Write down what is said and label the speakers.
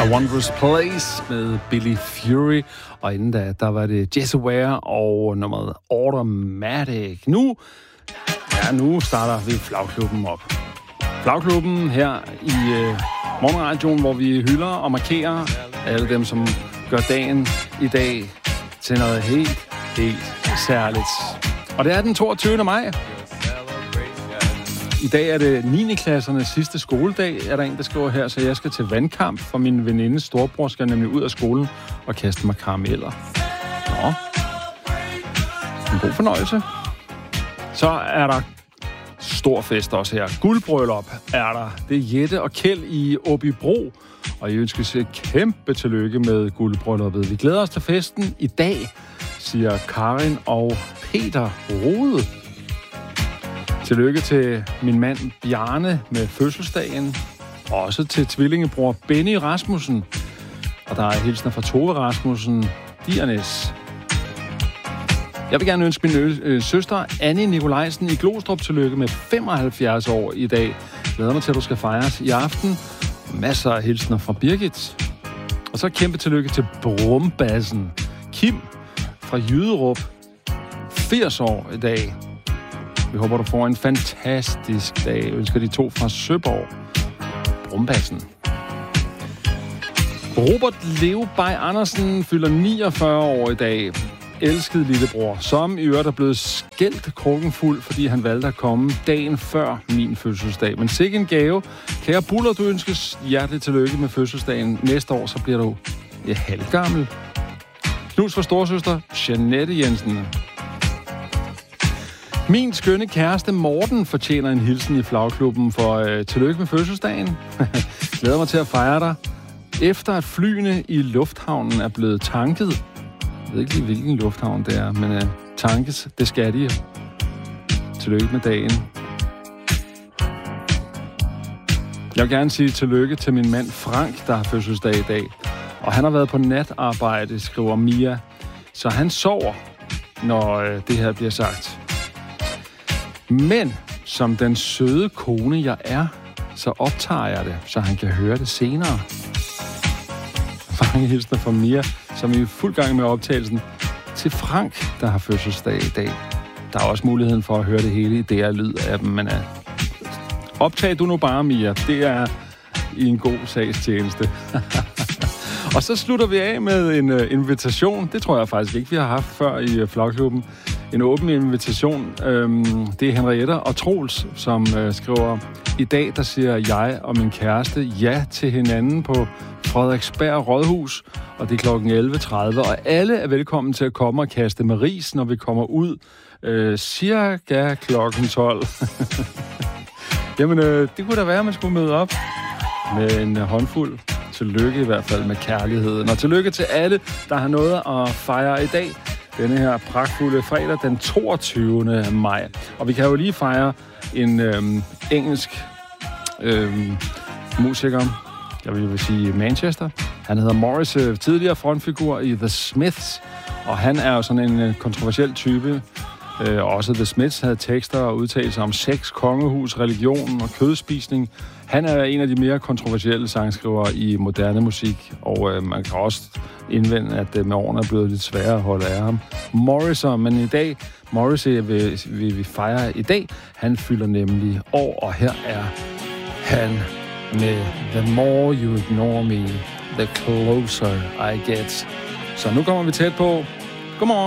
Speaker 1: A Wondrous Place med Billy Fury. Og inden da, der var det Jessie Ware og nummeret Automatic. Nu starter vi Flagklubben op. Flagklubben her i morgenradioen, hvor vi hylder og markerer alle dem, som gør dagen i dag til noget helt særligt. Og det er den 22. maj. I dag er det 9. klassernes sidste skoledag, er der en, der skriver her, så jeg skal til vandkamp, for min venindes storebror skal nemlig ud af skolen og kaste mig karameller. Nå, en god fornøjelse. Så er der stor fest også her. Guldbryllup er der. Det er Jette og Kjeld i Åbybro, og jeg ønsker sig kæmpe tillykke med guldbrylluppet. Vi glæder os til festen i dag, siger Karin og Peter Rode. Tillykke til min mand Bjarne med fødselsdagen. Også til tvillingebror Benny Rasmussen. Og der er hilsner fra Tove Rasmussen, Diernes. Jeg vil gerne ønske min søster Annie Nikolajsen i Glostrup tillykke med 75 år i dag. Glæder mig til, at du skal fejres i aften. Masser af hilsner fra Birgit. Og så kæmpe tillykke til Brumbassen. Kim fra Jyderup. 80 år i dag. Vi håber, du får en fantastisk dag. Jeg ønsker de to fra Søborg. Brumbassen. Robert Leobej Andersen fylder 49 år i dag. Elsket lillebror, som i øvrigt er blevet skældt krukken fuld, fordi han valgte at komme dagen før min fødselsdag. Men sikke en gave. Kære Buller, du ønskes hjerteligt tillykke med fødselsdagen. Næste år, så bliver du halvgammel. Knus for storesøster, Jeanette Jensen. Min skønne kæreste Morten fortjener en hilsen i Flagklubben for tillykke med fødselsdagen. Glæder mig til at fejre dig. Efter at flyene i lufthavnen er blevet tanket. Jeg ved ikke lige, hvilken lufthavn det er, men tankes, det skal de. Tillykke med dagen. Jeg vil gerne sige tillykke til min mand Frank, der har fødselsdag i dag. Og han har været på natarbejde, skriver Mia. Så han sover, når det her bliver sagt. Men som den søde kone, jeg er, så optager jeg det, så han kan høre det senere. Mange hilsner fra Mia, som er i fuld gang med optagelsen, til Frank, der har fødselsdag i dag. Der er også muligheden for at høre det hele i DR-lyd af dem, men optag du nu bare, Mia. Det er i en god sagstjeneste. Og så slutter vi af med en invitation. Det tror jeg faktisk ikke, vi har haft før i Flagklubben. En åben invitation. Det er Henriette og Troels, som skriver: i dag, der siger jeg og min kæreste ja til hinanden på Frederiksberg Rådhus, og det er klokken 11.30, og alle er velkommen til at komme og kaste med ris, når vi kommer ud cirka klokken 12. Jamen, det kunne da være, at man skulle møde op med en håndfuld. Tillykke i hvert fald med kærligheden, og tillykke til alle, der har noget at fejre i dag. Denne her pragtfulde fredag den 22. maj. Og vi kan jo lige fejre en engelsk musiker, jeg vil sige Manchester. Han hedder Morris, tidligere frontfigur i The Smiths, og han er jo sådan en kontroversiel type. Også The Smiths havde tekster og udtalelser om sex, kongehus, religion og kødspisning. Han er en af de mere kontroversielle sangskrivere i moderne musik, og man kan også indvende, at med årene er blevet lidt sværere at holde af ham. Men i dag, Morrissey vil vi fejre i dag. Han fylder nemlig år, og her er han med The More You Ignore Me, The Closer I Get. Så nu kommer vi tæt på. Godmorgen.